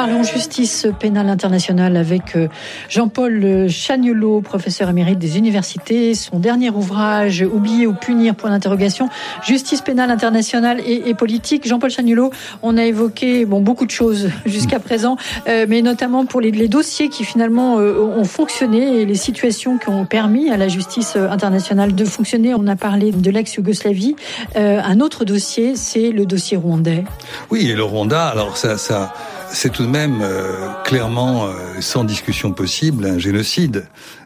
Parlons justice pénale internationale avec Jean-Paul Chagnolot, professeur émérite des universités. Son dernier ouvrage, Oublier ou punir, point d'interrogation, justice pénale internationale et politique. Jean-Paul Chagnolot, on a évoqué beaucoup de choses jusqu'à présent, mais notamment pour les dossiers qui finalement ont fonctionné et les situations qui ont permis à la justice internationale de fonctionner. On a parlé de l'ex-Yougoslavie. Un autre dossier, c'est le dossier rwandais. Oui, et le Rwanda, alors ça c'est tout de même clairement, sans discussion possible, un génocide.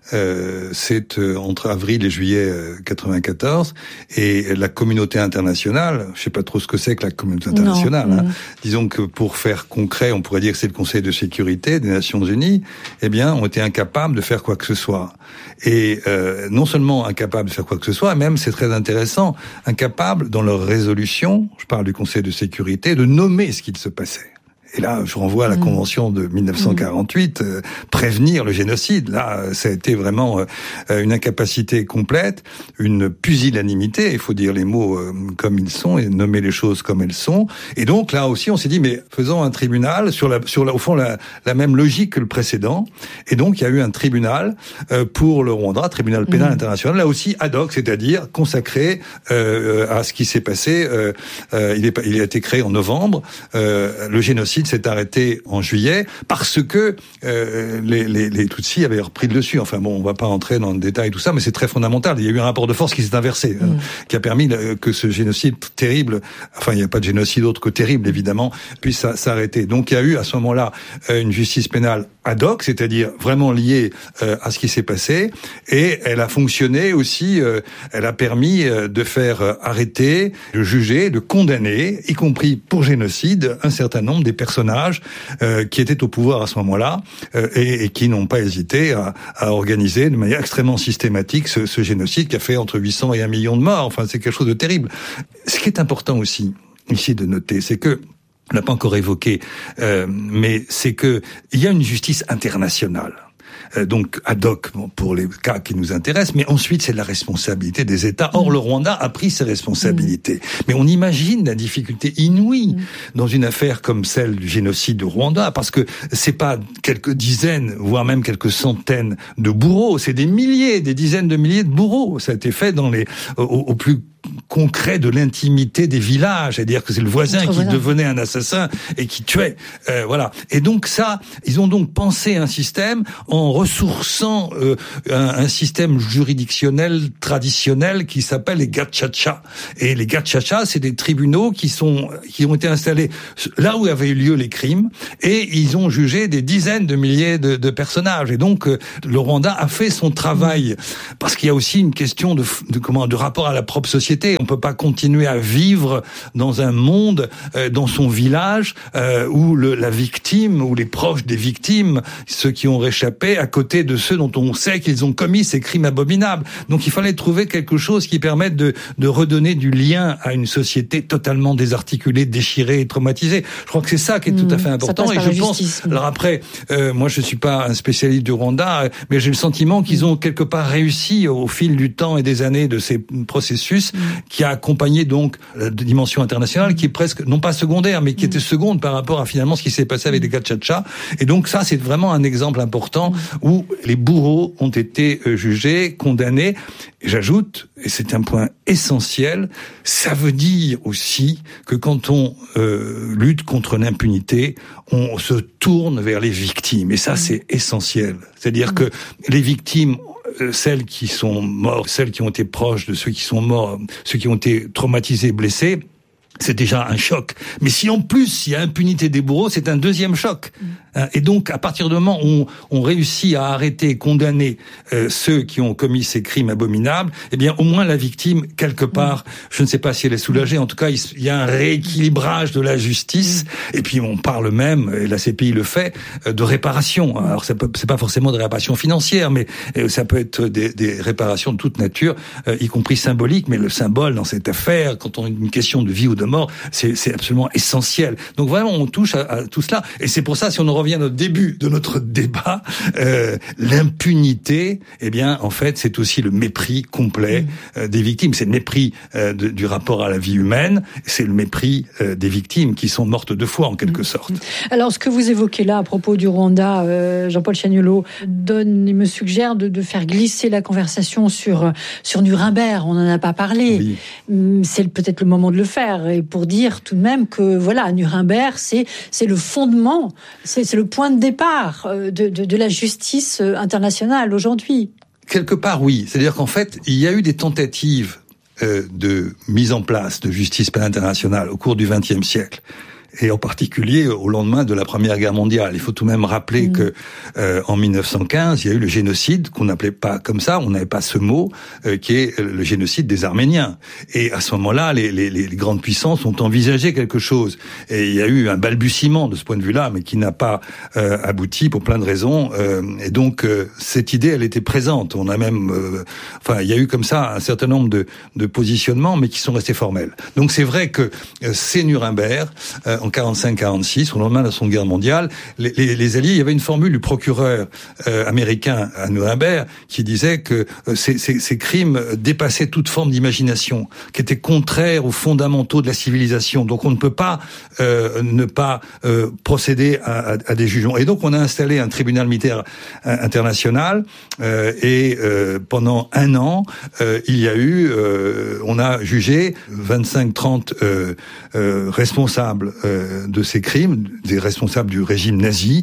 C'est entre avril et juillet 94, et la communauté internationale, je sais pas trop ce que c'est que la communauté internationale, disons que pour faire concret, on pourrait dire que c'est le Conseil de sécurité des Nations Unies, ont été incapables de faire quoi que ce soit. Et non seulement incapables de faire quoi que ce soit, même, c'est très intéressant, incapables dans leur résolution, je parle du Conseil de sécurité, de nommer ce qu'il se passait. Et là, je renvoie à la Convention de 1948, prévenir le génocide. Là, ça a été vraiment une incapacité complète, une pusillanimité, il faut dire les mots comme ils sont et nommer les choses comme elles sont. Et donc, là aussi, on s'est dit, mais faisons un tribunal au fond, la même logique que le précédent. Et donc, il y a eu un tribunal pour le Rwanda, tribunal pénal international, là aussi ad hoc, c'est-à-dire consacré à ce qui s'est passé. Il a été créé en novembre. Le génocide s'est arrêté en juillet parce que les Tutsis avaient repris le dessus. Enfin bon, on va pas entrer dans le détail tout ça, mais c'est très fondamental. Il y a eu un rapport de force qui s'est inversé, qui a permis que ce génocide terrible, enfin il n'y a pas de génocide autre que terrible évidemment, puisse s'arrêter. Donc il y a eu à ce moment-là une justice pénale ad hoc, c'est-à-dire vraiment liée à ce qui s'est passé, et elle a fonctionné aussi, elle a permis de faire arrêter, de juger, de condamner, y compris pour génocide, un certain nombre des personnages qui étaient au pouvoir à ce moment-là et qui n'ont pas hésité à organiser de manière extrêmement systématique ce génocide qui a fait entre 800 et 1 million de morts. Enfin, c'est quelque chose de terrible. Ce qui est important aussi ici de noter, c'est que on n'a pas encore évoqué, mais c'est que il y a une justice internationale. Donc ad hoc pour les cas qui nous intéressent, mais ensuite c'est la responsabilité des États. Or le Rwanda a pris ses responsabilités. Mais on imagine la difficulté inouïe dans une affaire comme celle du génocide du Rwanda, parce que c'est pas quelques dizaines, voire même quelques centaines de bourreaux, c'est des milliers, des dizaines de milliers de bourreaux. Ça a été fait dans au plus concret de l'intimité des villages, c'est-à-dire que c'est le voisin qui devenait un assassin et qui tuait. Voilà. Et donc ça, ils ont donc pensé un système en ressourçant un système juridictionnel traditionnel qui s'appelle les gacaca. Et les gacaca, c'est des tribunaux qui ont été installés là où avaient eu lieu les crimes, et ils ont jugé des dizaines de milliers de personnages. Et donc le Rwanda a fait son travail, parce qu'il y a aussi une question de rapport à la propre société. On peut pas continuer à vivre dans un monde, dans son village, où la victime ou les proches des victimes, ceux qui ont réchappé, à côté de ceux dont on sait qu'ils ont commis ces crimes abominables. Donc il fallait trouver quelque chose qui permette de redonner du lien à une société totalement désarticulée, déchirée et traumatisée. Je crois que c'est ça qui est tout à fait important. Et je pense, alors après, moi je suis pas un spécialiste du Rwanda, mais j'ai le sentiment qu'ils ont quelque part réussi au fil du temps et des années de ces processus, qui a accompagné donc la dimension internationale, qui est presque, non pas secondaire, mais qui était seconde par rapport à finalement ce qui s'est passé avec les gacaca. Et donc ça, c'est vraiment un exemple important où les bourreaux ont été jugés, condamnés. Et j'ajoute, et c'est un point essentiel, ça veut dire aussi que quand on lutte contre l'impunité, on se tourne vers les victimes. Et ça, c'est essentiel. C'est-à-dire que les victimes, celles qui sont mortes, celles qui ont été proches de ceux qui sont morts, ceux qui ont été traumatisés, blessés, c'est déjà un choc. Mais si en plus il y a impunité des bourreaux, c'est un deuxième choc. Et donc, à partir du moment où on réussit à arrêter et condamner ceux qui ont commis ces crimes abominables, eh bien, au moins la victime, quelque part, je ne sais pas si elle est soulagée, en tout cas, il y a un rééquilibrage de la justice. Et puis, on parle même, et la CPI le fait, de réparation. Alors, c'est pas forcément des réparations financières, mais ça peut être des réparations de toute nature, y compris symboliques. Mais le symbole dans cette affaire, quand on a une question de vie ou de mort, c'est absolument essentiel. Donc vraiment, on touche à tout cela. Et c'est pour ça, si on en revient au début de notre débat, l'impunité, eh bien, en fait, c'est aussi le mépris complet des victimes. C'est le mépris du rapport à la vie humaine. C'est le mépris des victimes qui sont mortes deux fois, en quelque sorte. Alors, ce que vous évoquez là à propos du Rwanda, Jean-Paul Chaniolo, me suggère de faire glisser la conversation sur Nuremberg. On n'en a pas parlé. Oui. C'est peut-être le moment de le faire. Et pour dire tout de même que, voilà, Nuremberg, c'est le fondement, c'est le point de départ de la justice internationale aujourd'hui. Quelque part, oui. C'est-à-dire qu'en fait, il y a eu des tentatives de mise en place de justice pénale internationale au cours du XXe siècle. Et en particulier au lendemain de la Première Guerre mondiale. Il faut tout de même rappeler que en 1915, il y a eu le génocide, qu'on n'appelait pas comme ça, on n'avait pas ce mot, qui est le génocide des Arméniens. Et à ce moment-là, les grandes puissances ont envisagé quelque chose. Et il y a eu un balbutiement de ce point de vue-là, mais qui n'a pas abouti pour plein de raisons. Et donc, cette idée, elle était présente. On a même... il y a eu comme ça un certain nombre de positionnements, mais qui sont restés formels. Donc c'est vrai que c'est Nuremberg... en 45-46, au lendemain de la Seconde Guerre mondiale, les Alliés, il y avait une formule du procureur américain à Nuremberg qui disait que ces crimes dépassaient toute forme d'imagination, qui étaient contraires aux fondamentaux de la civilisation. Donc on ne peut pas ne pas procéder à des jugements. Et donc on a installé un tribunal militaire international et pendant un an, il y a eu, on a jugé 25-30 responsables de ces crimes, des responsables du régime nazi,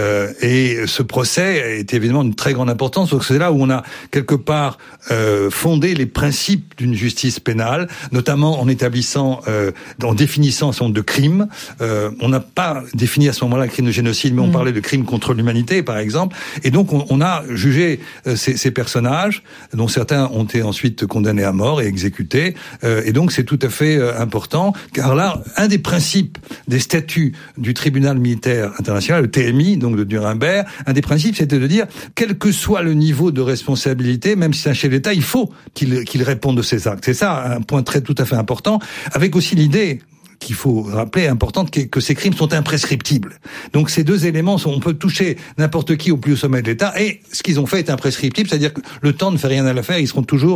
et ce procès est évidemment d'une très grande importance, parce que c'est là où on a quelque part fondé les principes d'une justice pénale, notamment en établissant, en définissant un certain nombre de crimes. On n'a pas défini à ce moment-là le crime de génocide, mais on parlait de crimes contre l'humanité, par exemple, et donc on a jugé ces personnages, dont certains ont été ensuite condamnés à mort et exécutés, et donc c'est tout à fait important, car là, un des principes des statuts du tribunal militaire international, le TMI, donc de Nuremberg, un des principes, c'était de dire, quel que soit le niveau de responsabilité, même si c'est un chef d'État, il faut qu'il réponde de ses actes. C'est ça, un point tout à fait important, avec aussi l'idée qu'il faut rappeler, importante, que ces crimes sont imprescriptibles. Donc ces deux éléments, on peut toucher n'importe qui au plus haut sommet de l'État, et ce qu'ils ont fait est imprescriptible, c'est-à-dire que le temps ne fait rien à l'affaire, ils seront toujours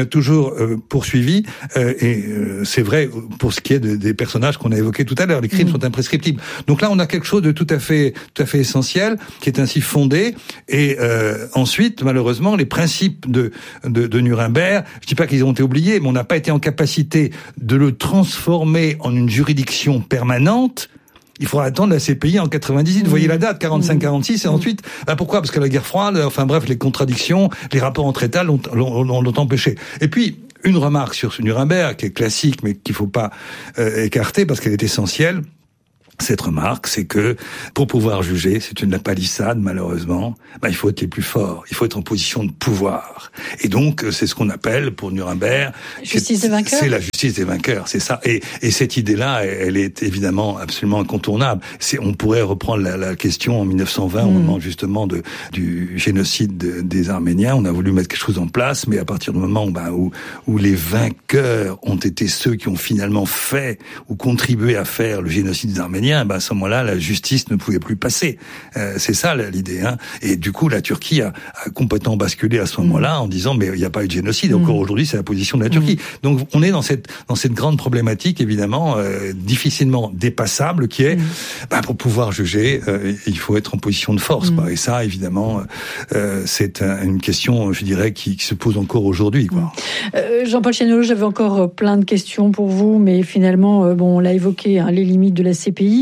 poursuivis, et c'est vrai pour ce qui est des personnages qu'on a évoqués tout à l'heure, les crimes sont imprescriptibles. Donc là, on a quelque chose de tout à fait essentiel, qui est ainsi fondé, et ensuite, malheureusement, les principes de Nuremberg, je dis pas qu'ils ont été oubliés, mais on n'a pas été en capacité de le transformer en une juridiction permanente. Il faudra attendre la CPI en 98. Vous voyez la date, 45-46, et ensuite, pourquoi? Parce que la guerre froide, les contradictions, les rapports entre États l'ont empêché. Et puis, une remarque sur ce Nuremberg, qui est classique, mais qu'il faut pas écarter, parce qu'elle est essentielle. Cette remarque, c'est que pour pouvoir juger, c'est une palissade malheureusement, il faut être les plus forts, il faut être en position de pouvoir. Et donc, c'est ce qu'on appelle pour Nuremberg... Justice des vainqueurs. C'est la justice des vainqueurs, c'est ça. Et cette idée-là, elle est évidemment absolument incontournable. On pourrait reprendre la question en 1920, au moment justement du génocide des Arméniens. On a voulu mettre quelque chose en place, mais à partir du moment où les vainqueurs ont été ceux qui ont finalement fait ou contribué à faire le génocide des Arméniens, à ce moment-là, la justice ne pouvait plus passer. C'est ça l'idée. Et du coup, la Turquie a complètement basculé à ce moment-là en disant mais il n'y a pas eu de génocide. Encore aujourd'hui, c'est la position de la Turquie. Donc on est dans cette grande problématique évidemment difficilement dépassable qui est pour pouvoir juger, il faut être en position de force. Et ça, évidemment, c'est une question, je dirais, qui se pose encore aujourd'hui. Jean-Paul Chaniolo, j'avais encore plein de questions pour vous, mais finalement, on l'a évoqué, les limites de la CPI.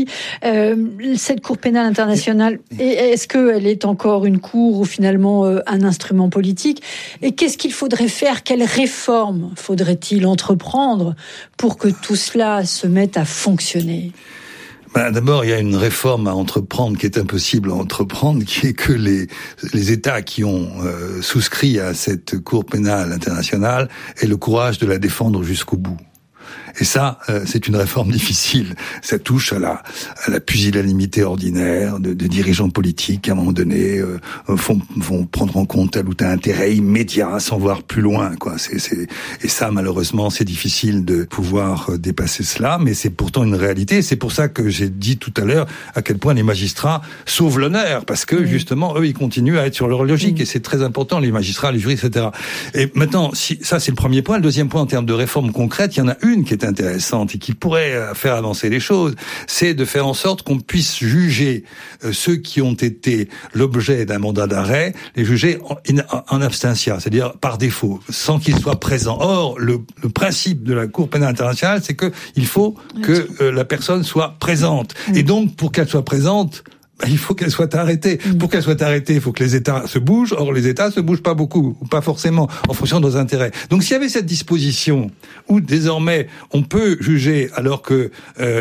Cette Cour pénale internationale, est-ce qu'elle est encore une cour ou finalement un instrument politique? Et qu'est-ce qu'il faudrait faire? Quelles réformes faudrait-il entreprendre pour que tout cela se mette à fonctionner? D'abord, il y a une réforme à entreprendre qui est impossible à entreprendre, qui est que les États qui ont souscrit à cette Cour pénale internationale aient le courage de la défendre jusqu'au bout. Et ça, c'est une réforme difficile. Ça touche à la pusillanimité ordinaire de dirigeants politiques qui, à un moment donné, vont prendre en compte tel ou tel intérêt immédiat sans voir plus loin, quoi. Et ça, malheureusement, c'est difficile de pouvoir dépasser cela, mais c'est pourtant une réalité. C'est pour ça que j'ai dit tout à l'heure à quel point les magistrats sauvent l'honneur, parce que justement, eux, ils continuent à être sur leur logique, et c'est très important, les magistrats, les juristes, etc. Et maintenant, ça, c'est le premier point. Le deuxième point, en termes de réforme concrète, il y en a une qui est intéressante et qui pourrait faire avancer les choses, c'est de faire en sorte qu'on puisse juger ceux qui ont été l'objet d'un mandat d'arrêt, les juger en absentia, c'est-à-dire par défaut, sans qu'ils soient présents. Or, le principe de la Cour pénale internationale, c'est que il faut que la personne soit présente. Et donc, pour qu'elle soit présente, il faut qu'elle soit arrêtée. Pour qu'elle soit arrêtée, il faut que les États se bougent. Or, les États se bougent pas beaucoup, ou pas forcément, en fonction de nos intérêts. Donc, s'il y avait cette disposition où désormais on peut juger alors que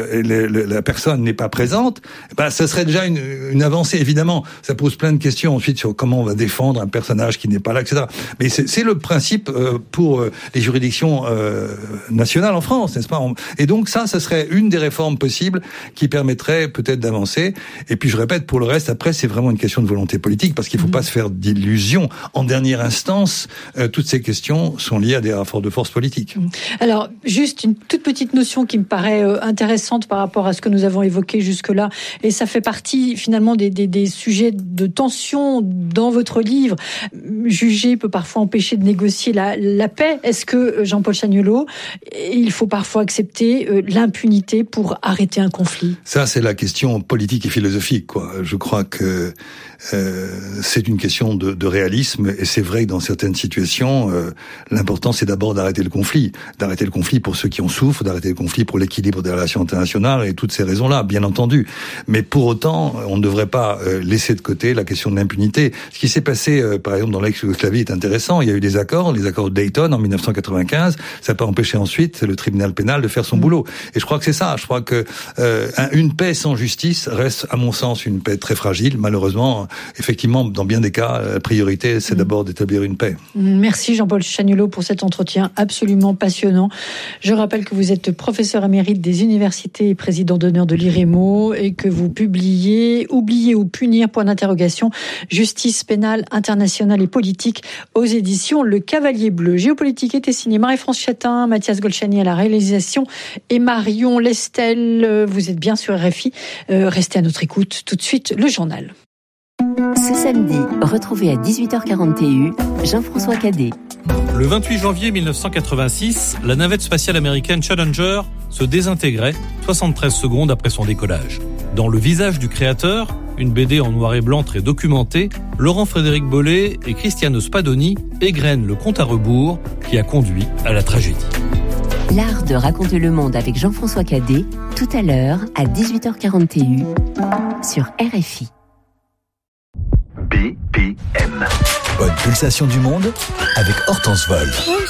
la personne n'est pas présente, ça serait déjà une avancée. Évidemment, ça pose plein de questions ensuite sur comment on va défendre un personnage qui n'est pas là, etc. Mais c'est le principe pour les juridictions nationales en France, n'est-ce pas? Et donc ça serait une des réformes possibles qui permettrait peut-être d'avancer. Et puis je répète, pour le reste, après, c'est vraiment une question de volonté politique, parce qu'il ne faut pas se faire d'illusions. En dernière instance, toutes ces questions sont liées à des rapports de force politiques. Alors, juste une toute petite notion qui me paraît intéressante par rapport à ce que nous avons évoqué jusque-là, et ça fait partie finalement des sujets de tension dans votre livre. Juger peut parfois empêcher de négocier la paix. Est-ce que, Jean-Paul Chagnollaud, il faut parfois accepter l'impunité pour arrêter un conflit? Ça, c'est la question politique et philosophique, quoi. Je crois que c'est une question de réalisme, et c'est vrai que dans certaines situations, l'important c'est d'abord d'arrêter le conflit pour ceux qui en souffrent, d'arrêter le conflit pour l'équilibre des relations internationales et toutes ces raisons-là, bien entendu. Mais pour autant, on ne devrait pas laisser de côté la question de l'impunité. Ce qui s'est passé, par exemple, dans l'ex-Yougoslavie est intéressant. Il y a eu les accords de Dayton en 1995. Ça n'a pas empêché ensuite le tribunal pénal de faire son boulot. Et je crois que c'est ça. Je crois que une paix sans justice reste, à mon sens, une paix très fragile. Malheureusement, effectivement, dans bien des cas, la priorité, c'est d'abord d'établir une paix. Merci Jean-Paul Chagnollaud pour cet entretien absolument passionnant. Je rappelle que vous êtes professeur émérite des universités et président d'honneur de l'IREMO, et que vous publiez « Oublier ou punir ?» Justice pénale internationale et politique aux éditions Le Cavalier Bleu. Géopolitique était signé Marie-France Chatin, Mathias Golchani à la réalisation et Marion Lestel. Vous êtes bien sur RFI. Restez à notre écoute. Tout de suite, le journal. Ce samedi, retrouvez à 18h40 TU Jean-François Cadet. Le 28 janvier 1986, la navette spatiale américaine Challenger se désintégrait 73 secondes après son décollage. Dans Le visage du créateur, une BD en noir et blanc très documentée, Laurent-Frédéric Bollet et Cristiano Spadoni égrènent le compte à rebours qui a conduit à la tragédie. L'art de raconter le monde avec Jean-François Cadet, tout à l'heure à 18h40 TU sur RFI. BPM. Bonne pulsation du monde avec Hortense Vol.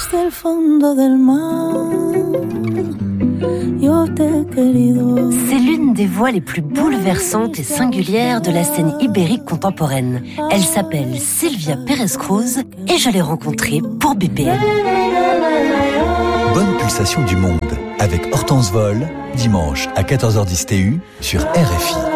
C'est l'une des voix les plus bouleversantes et singulières de la scène ibérique contemporaine. Elle s'appelle Silvia Pérez-Cruz et je l'ai rencontrée pour BPM. Bonne pulsation du monde avec Hortense Vol, dimanche à 14h10 TU sur RFI.